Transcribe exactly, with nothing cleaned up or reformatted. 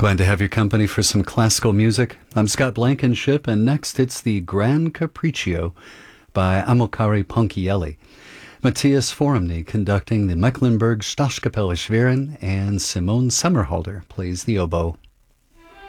Glad to have your company for some classical music. I'm Scott Blankenship, and next it's the Gran Capriccio by Amilcare Ponchielli. Matthias Foremny conducting the Mecklenburg Staatskapelle Schwerin, and Simone Sommerhalder plays the oboe.